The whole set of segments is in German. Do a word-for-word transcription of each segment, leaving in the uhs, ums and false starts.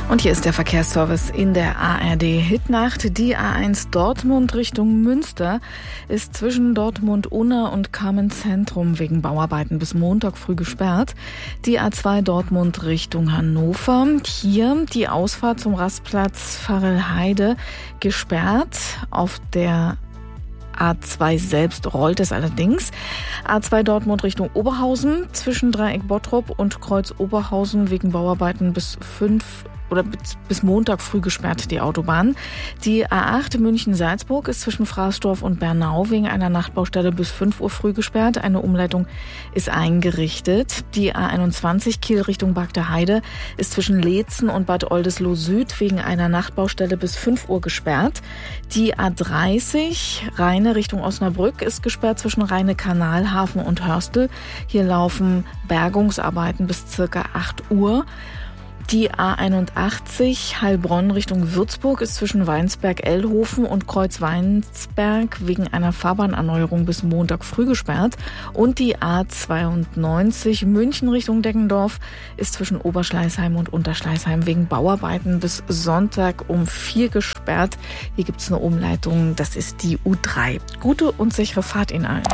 Und hier ist der Verkehrsservice in der A R D-Hitnacht. Die A eins Dortmund Richtung Münster ist zwischen Dortmund-Unna und Kamenz-Zentrum wegen Bauarbeiten bis Montag früh gesperrt. Die A zwei Dortmund Richtung Hannover. Hier die Ausfahrt zum Rastplatz Pfarrelheide gesperrt. Auf der A zwei selbst rollt es allerdings. A zwei Dortmund Richtung Oberhausen zwischen Dreieck Bottrop und Kreuz Oberhausen wegen Bauarbeiten bis fünf oder bis Montag früh gesperrt die Autobahn. Die A acht München-Salzburg ist zwischen Fraßdorf und Bernau wegen einer Nachtbaustelle bis fünf Uhr früh gesperrt. Eine Umleitung ist eingerichtet. Die A einundzwanzig Kiel Richtung Bagdeheide ist zwischen Leetzen und Bad Oldesloe Süd wegen einer Nachtbaustelle bis fünf Uhr gesperrt. Die A dreißig Rheine Richtung Osnabrück ist gesperrt zwischen Rheine-Kanalhafen und Hörstel. Hier laufen Bergungsarbeiten bis circa acht Uhr. Die A einundachtzig Heilbronn Richtung Würzburg ist zwischen Weinsberg-Ellhofen und Kreuz-Weinsberg wegen einer Fahrbahnerneuerung bis Montag früh gesperrt. Und die A zweiundneunzig München Richtung Deggendorf ist zwischen Oberschleißheim und Unterschleißheim wegen Bauarbeiten bis Sonntag um vier gesperrt. Hier gibt es eine Umleitung, das ist die U drei. Gute und sichere Fahrt Ihnen allen.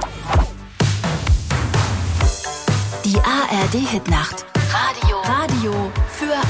Die A R D-Hitnacht. Radio. Radio für